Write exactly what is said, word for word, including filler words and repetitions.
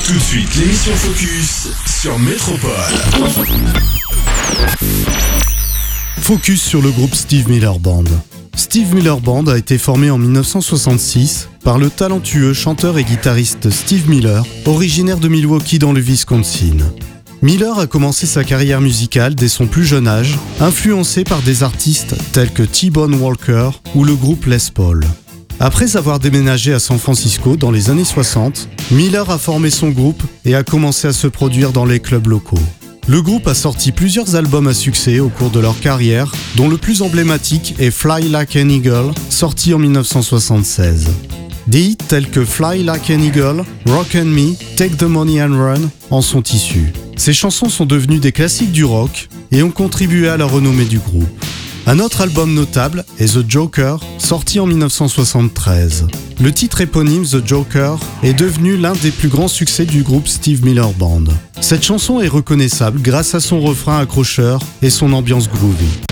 Tout de suite, l'émission Focus sur Métropole. Focus sur le groupe Steve Miller Band. Steve Miller Band a été formé en dix-neuf cent soixante-six par le talentueux chanteur et guitariste Steve Miller, originaire de Milwaukee dans le Wisconsin. Miller a commencé sa carrière musicale dès son plus jeune âge, influencé par des artistes tels que T-Bone Walker ou le groupe Les Paul. Après avoir déménagé à San Francisco dans les années soixante, Miller a formé son groupe et a commencé à se produire dans les clubs locaux. Le groupe a sorti plusieurs albums à succès au cours de leur carrière, dont le plus emblématique est Fly Like an Eagle, sorti en dix-neuf cent soixante-seize. Des hits tels que Fly Like an Eagle, Rock and Me, Take the Money and Run en sont issus. Ces chansons sont devenues des classiques du rock et ont contribué à la renommée du groupe. Un autre album notable est The Joker, sorti en dix-neuf cent soixante-treize. Le titre éponyme The Joker est devenu l'un des plus grands succès du groupe Steve Miller Band. Cette chanson est reconnaissable grâce à son refrain accrocheur et son ambiance groovy.